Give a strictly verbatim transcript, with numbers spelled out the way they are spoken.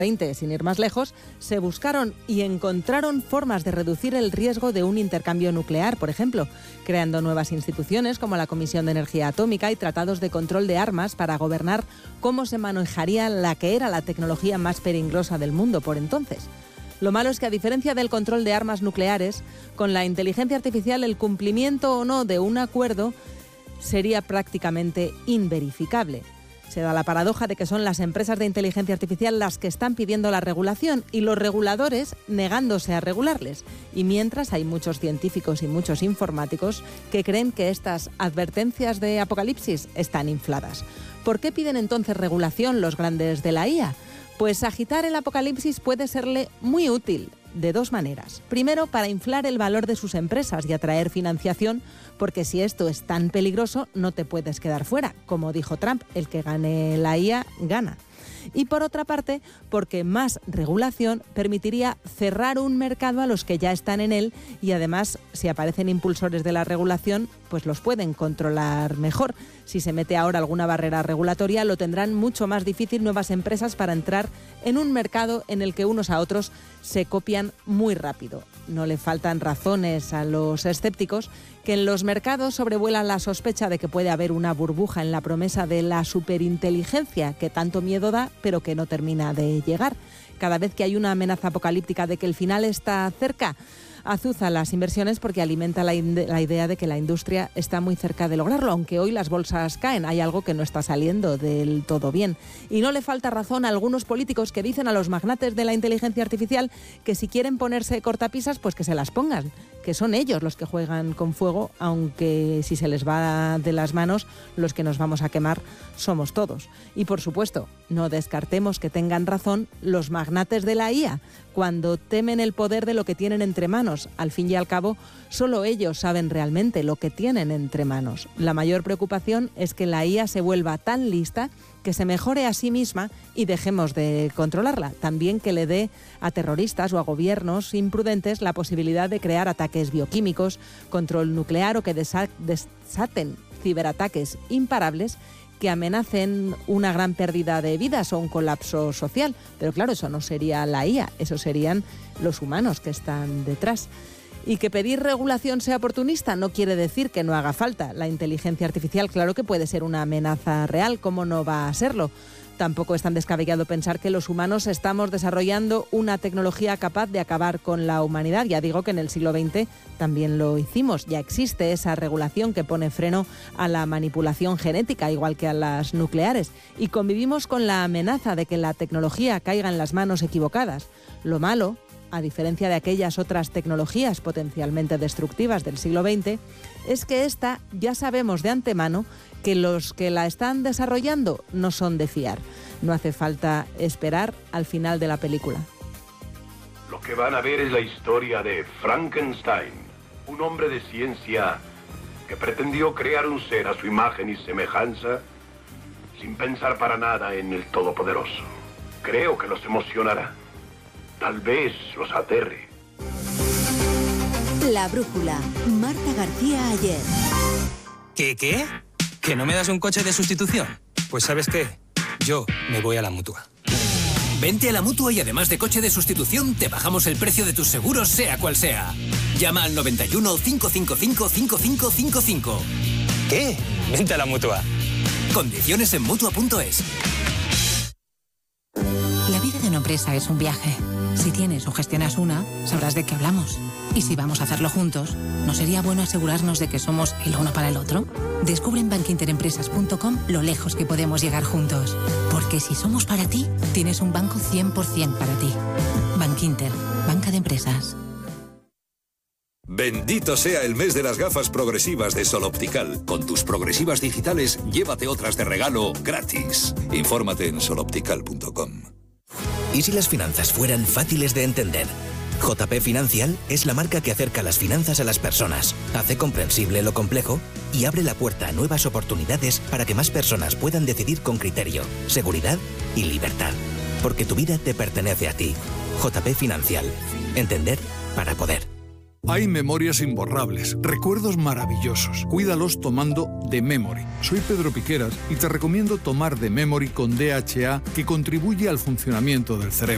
veinte, sin ir más lejos, se buscaron y encontraron formas de reducir el riesgo de un intercambio nuclear, por ejemplo, creando nuevas instituciones como la Comisión de Energía Atómica y tratados de control de armas para gobernar cómo se manejaría la que era la tecnología más peligrosa del mundo por entonces. Lo malo es que, a diferencia del control de armas nucleares, con la inteligencia artificial el cumplimiento o no de un acuerdo sería prácticamente inverificable. Se da la paradoja de que son las empresas de inteligencia artificial las que están pidiendo la regulación y los reguladores negándose a regularles. Y mientras hay muchos científicos y muchos informáticos que creen que estas advertencias de apocalipsis están infladas. ¿Por qué piden entonces regulación los grandes de la I A? Pues agitar el apocalipsis puede serle muy útil de dos maneras. Primero, para inflar el valor de sus empresas y atraer financiación, porque si esto es tan peligroso, no te puedes quedar fuera. Como dijo Trump, el que gane la I A, gana. Y por otra parte, porque más regulación permitiría cerrar un mercado a los que ya están en él y además, si aparecen impulsores de la regulación, pues los pueden controlar mejor. Si se mete ahora alguna barrera regulatoria, lo tendrán mucho más difícil nuevas empresas para entrar en un mercado en el que unos a otros se copian muy rápido. No le faltan razones a los escépticos que en los mercados sobrevuela la sospecha de que puede haber una burbuja en la promesa de la superinteligencia que tanto miedo da, pero que no termina de llegar. Cada vez que hay una amenaza apocalíptica de que el final está cerca, azuza las inversiones porque alimenta la, in- la idea de que la industria está muy cerca de lograrlo, aunque hoy las bolsas caen, hay algo que no está saliendo del todo bien. Y no le falta razón a algunos políticos que dicen a los magnates de la inteligencia artificial que si quieren ponerse cortapisas, pues que se las pongan, que son ellos los que juegan con fuego, aunque si se les va de las manos, los que nos vamos a quemar somos todos. Y por supuesto, no descartemos que tengan razón los magnates de la I A, cuando temen el poder de lo que tienen entre manos. Al fin y al cabo, solo ellos saben realmente lo que tienen entre manos. La mayor preocupación es que la I A se vuelva tan lista que se mejore a sí misma y dejemos de controlarla. También que le dé a terroristas o a gobiernos imprudentes la posibilidad de crear ataques bioquímicos, control nuclear o que desa- desaten ciberataques imparables que amenacen una gran pérdida de vidas o un colapso social. Pero claro, eso no sería la I A, eso serían los humanos que están detrás. Y que pedir regulación sea oportunista no quiere decir que no haga falta. La inteligencia artificial, claro que puede ser una amenaza real, ¿cómo no va a serlo? Tampoco es tan descabellado pensar que los humanos estamos desarrollando una tecnología capaz de acabar con la humanidad. Ya digo que en el siglo veinte también lo hicimos. Ya existe esa regulación que pone freno a la manipulación genética, igual que a las nucleares. Y convivimos con la amenaza de que la tecnología caiga en las manos equivocadas. Lo malo, a diferencia de aquellas otras tecnologías potencialmente destructivas del siglo veinte, es que esta ya sabemos de antemano que los que la están desarrollando no son de fiar. No hace falta esperar al final de la película. Lo que van a ver es la historia de Frankenstein, un hombre de ciencia que pretendió crear un ser a su imagen y semejanza sin pensar para nada en el Todopoderoso. Creo que los emocionará. Tal vez los aterre. La brújula. Marta García Ayer. ¿Qué, qué? ¿Que no me das un coche de sustitución? Pues ¿sabes qué? Yo me voy a la Mutua. Vente a la Mutua y además de coche de sustitución, te bajamos el precio de tus seguros, sea cual sea. Llama al noventa y uno, cinco cinco cinco, cinco cinco cinco cinco. ¿Qué? Vente a la Mutua. Condiciones en Mutua punto es. La vida de una empresa es un viaje. Si tienes o gestionas una, sabrás de qué hablamos. Y si vamos a hacerlo juntos, ¿no sería bueno asegurarnos de que somos el uno para el otro? Descubre en bankinterempresas punto com lo lejos que podemos llegar juntos. Porque si somos para ti, tienes un banco cien por ciento para ti. Bankinter, banca de empresas. Bendito sea el mes de las gafas progresivas de Sol Optical. Con tus progresivas digitales, llévate otras de regalo gratis. Infórmate en sol optical punto com. ¿Y si las finanzas fueran fáciles de entender? J P Financial es la marca que acerca las finanzas a las personas, hace comprensible lo complejo y abre la puerta a nuevas oportunidades para que más personas puedan decidir con criterio, seguridad y libertad. Porque tu vida te pertenece a ti. J P Financial. Entender para poder. Hay memorias imborrables, recuerdos maravillosos. Cuídalos tomando The Memory. Soy Pedro Piqueras y te recomiendo tomar The Memory con D H A, que contribuye al funcionamiento del cerebro.